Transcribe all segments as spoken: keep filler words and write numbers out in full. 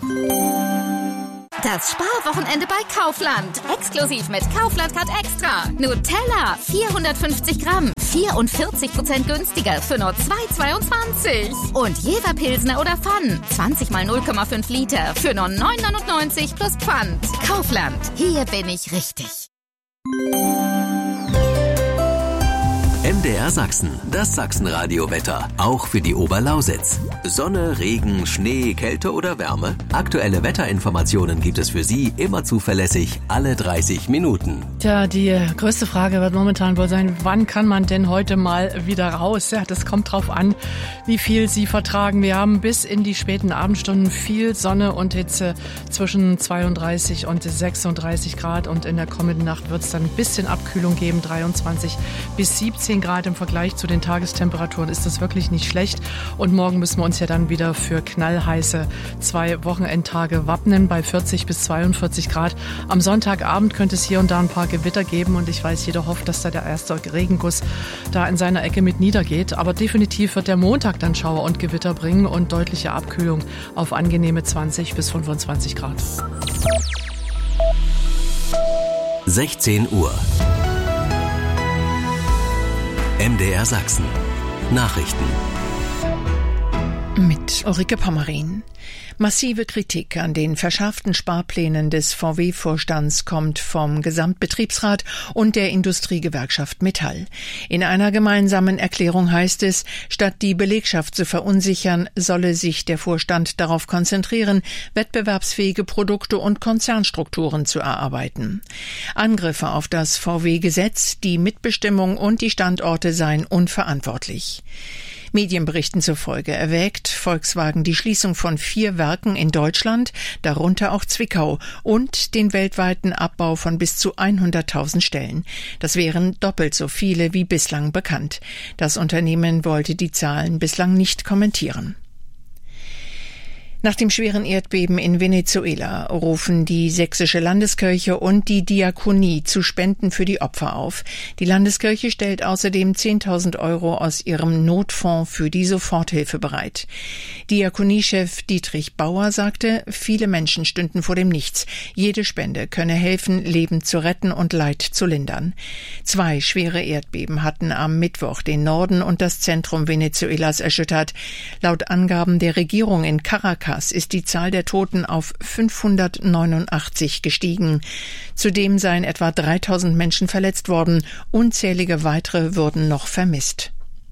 Das Sparwochenende bei Kaufland. Exklusiv mit Kaufland Card Extra. Nutella vierhundertfünfzig Gramm. vierundvierzig Prozent günstiger für nur zwei Euro zweiundzwanzig. Und Jever Pilsner oder Pfann. zwanzig mal null Komma fünf Liter für nur neun Euro neunundneunzig plus Pfand. Kaufland. Hier bin ich richtig. M D R Sachsen, das Sachsenradio-Wetter, auch für die Oberlausitz. Sonne, Regen, Schnee, Kälte oder Wärme? Aktuelle Wetterinformationen gibt es für Sie immer zuverlässig, alle dreißig Minuten. Tja, die größte Frage wird momentan wohl sein, wann kann man denn heute mal wieder raus? Ja, das kommt drauf an, wie viel Sie vertragen. Wir haben bis in die späten Abendstunden viel Sonne und Hitze zwischen zweiunddreißig und sechsunddreißig Grad. Und in der kommenden Nacht wird es dann ein bisschen Abkühlung geben, dreiundzwanzig bis siebzehn Grad im Vergleich zu den Tagestemperaturen ist das wirklich nicht schlecht. Und morgen müssen wir uns ja dann wieder für knallheiße zwei Wochenendtage wappnen bei vierzig bis zweiundvierzig Grad. Am Sonntagabend könnte es hier und da ein paar Gewitter geben und ich weiß, jeder hofft, dass da der erste Regenguss da in seiner Ecke mit niedergeht. Aber definitiv wird der Montag dann Schauer und Gewitter bringen und deutliche Abkühlung auf angenehme zwanzig bis fünfundzwanzig Grad. sechzehn Uhr. M D R Sachsen. Nachrichten. Mit Ulrike Pommerin. Massive Kritik an den verschärften Sparplänen des V W-Vorstands kommt vom Gesamtbetriebsrat und der Industriegewerkschaft Metall. In einer gemeinsamen Erklärung heißt es, statt die Belegschaft zu verunsichern, solle sich der Vorstand darauf konzentrieren, wettbewerbsfähige Produkte und Konzernstrukturen zu erarbeiten. Angriffe auf das V W-Gesetz, die Mitbestimmung und die Standorte seien unverantwortlich. Medienberichten zufolge erwägt Volkswagen die Schließung von vier Werken in Deutschland, darunter auch Zwickau, und den weltweiten Abbau von bis zu hunderttausend Stellen. Das wären doppelt so viele wie bislang bekannt. Das Unternehmen wollte die Zahlen bislang nicht kommentieren. Nach dem schweren Erdbeben in Venezuela rufen die Sächsische Landeskirche und die Diakonie zu Spenden für die Opfer auf. Die Landeskirche stellt außerdem zehntausend Euro aus ihrem Notfonds für die Soforthilfe bereit. Diakoniechef Dietrich Bauer sagte, viele Menschen stünden vor dem Nichts. Jede Spende könne helfen, Leben zu retten und Leid zu lindern. Zwei schwere Erdbeben hatten am Mittwoch den Norden und das Zentrum Venezuelas erschüttert. Laut Angaben der Regierung in Caracas ist die Zahl der Toten auf fünfhundertneunundachtzig gestiegen. Zudem seien etwa dreitausend Menschen verletzt worden. Unzählige weitere würden noch vermisst.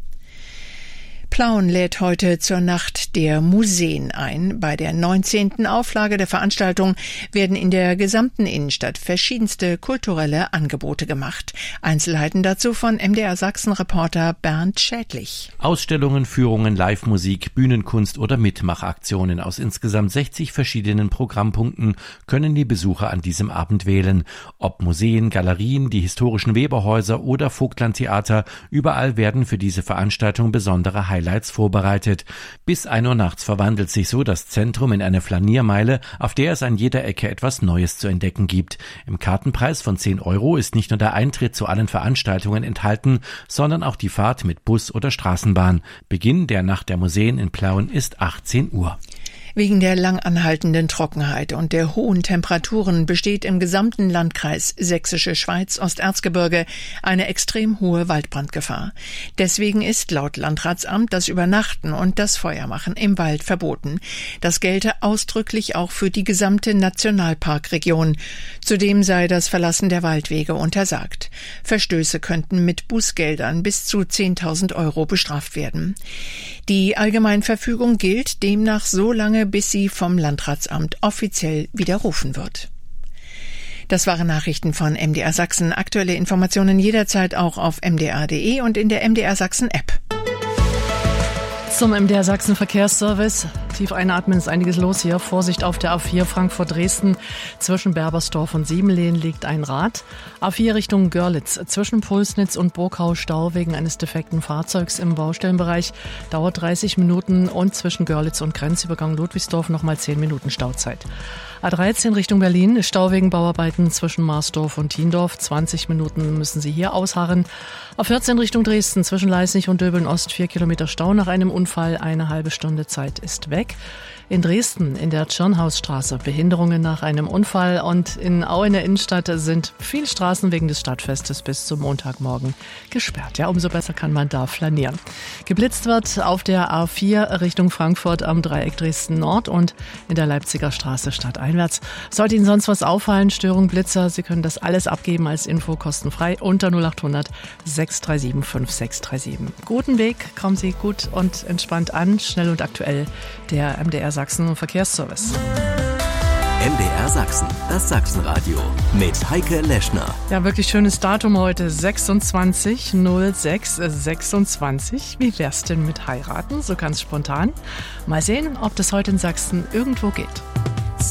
Plauen lädt heute zur Nacht der Museen ein. Bei der neunzehnten Auflage der Veranstaltung werden in der gesamten Innenstadt verschiedenste kulturelle Angebote gemacht. Einzelheiten dazu von M D R Sachsen-Reporter Bernd Schädlich. Ausstellungen, Führungen, Live-Musik, Bühnenkunst oder Mitmachaktionen aus insgesamt sechzig verschiedenen Programmpunkten können die Besucher an diesem Abend wählen. Ob Museen, Galerien, die historischen Weberhäuser oder Vogtlandtheater, überall werden für diese Veranstaltung besondere Highlights Highlights vorbereitet. Bis ein Uhr nachts verwandelt sich so das Zentrum in eine Flaniermeile, auf der es an jeder Ecke etwas Neues zu entdecken gibt. Im Kartenpreis von zehn Euro ist nicht nur der Eintritt zu allen Veranstaltungen enthalten, sondern auch die Fahrt mit Bus oder Straßenbahn. Beginn der Nacht der Museen in Plauen ist achtzehn Uhr. Wegen der lang anhaltenden Trockenheit und der hohen Temperaturen besteht im gesamten Landkreis Sächsische Schweiz Osterzgebirge eine extrem hohe Waldbrandgefahr. Deswegen ist laut Landratsamt das Übernachten und das Feuermachen im Wald verboten. Das gelte ausdrücklich auch für die gesamte Nationalparkregion. Zudem sei das Verlassen der Waldwege untersagt. Verstöße könnten mit Bußgeldern bis zu zehntausend Euro bestraft werden. Die Allgemeinverfügung gilt demnach so lange, bis sie vom Landratsamt offiziell widerrufen wird. Das waren Nachrichten von M D R Sachsen. Aktuelle Informationen jederzeit auch auf m d r punkt d e und in der M D R Sachsen App. Zum M D R Sachsen Verkehrsservice. Tief einatmen, ist einiges los hier. Vorsicht auf der A vier Frankfurt-Dresden. Zwischen Berbersdorf und Siebenlehen liegt ein Rad. A vier Richtung Görlitz. Zwischen Pulsnitz und Burgau Stau wegen eines defekten Fahrzeugs im Baustellenbereich. Dauert dreißig Minuten und zwischen Görlitz und Grenzübergang Ludwigsdorf nochmal zehn Minuten Stauzeit. A dreizehn Richtung Berlin, Stau wegen Bauarbeiten zwischen Marsdorf und Thiendorf. zwanzig Minuten müssen Sie hier ausharren. A vierzehn Richtung Dresden, zwischen Leisnig und Döbeln Ost, vier Kilometer Stau nach einem Unfall. Eine halbe Stunde Zeit ist weg. In Dresden in der Tschirnhausstraße Behinderungen nach einem Unfall und in Au in der Innenstadt sind viele Straßen wegen des Stadtfestes bis zum Montagmorgen gesperrt. Ja, umso besser kann man da flanieren. Geblitzt wird auf der A vier Richtung Frankfurt am Dreieck Dresden Nord und in der Leipziger Straße stadteinwärts. Sollte Ihnen sonst was auffallen, Störung, Blitzer, Sie können das alles abgeben als Info kostenfrei unter null acht hundert sechs drei sieben fünf sechs drei sieben. Guten Weg, kommen Sie gut und entspannt an, schnell und aktuell, der M D R Sachsen Verkehrsservice. M D R Sachsen, das Sachsenradio mit Heike Leschner. Ja, wirklich schönes Datum heute, sechsundzwanzig null sechs sechsundzwanzig. Wie wär's denn mit heiraten? So ganz spontan. Mal sehen, ob das heute in Sachsen irgendwo geht.